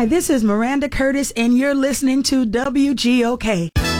Hi, this is Miranda Curtis, and you're listening to WGOK.